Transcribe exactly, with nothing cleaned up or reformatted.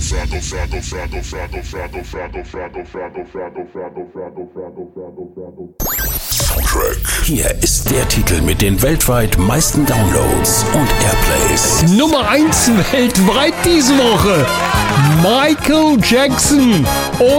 Soundtrack. Hier ist der Titel mit den weltweit meisten Downloads und Airplays. Nummer eins weltweit diese Woche. Michael Jackson.